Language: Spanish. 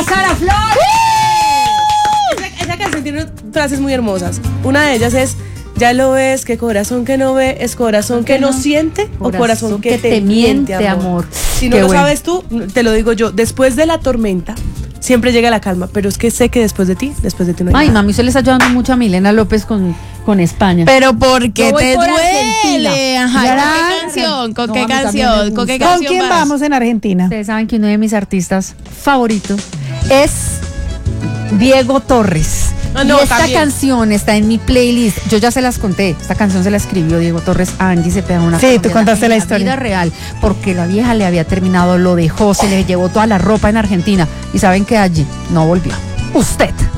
Sara Flores. Esa canción tiene frases muy hermosas. Una de ellas es: ya lo ves, que corazón que no ve es corazón que no siente o corazón que te miente, amor. Si no lo sabes tú, te lo digo yo. Después de la tormenta siempre llega la calma, pero es que sé que después de ti no hay Ay, nada. mami, usted le está ayudando mucho a Milena López con España. Pero ¿por qué Yo voy te por duele? Argentina. Ajá, ¿con qué canción? ¿Con qué canción? ¿Con quién vas? vamos en Argentina? Ustedes saben que uno de mis artistas favoritos es Diego Torres. Ah, no, y esta también. canción está en mi playlist. Yo ya se las conté. Esta canción se la escribió Diego Torres a Angie Cepeda, una Sí, tú colombiana, contaste en la historia. vida real, porque la vieja le había terminado, lo dejó, se le llevó toda la ropa en Argentina. Y saben que allí no volvió. Usted.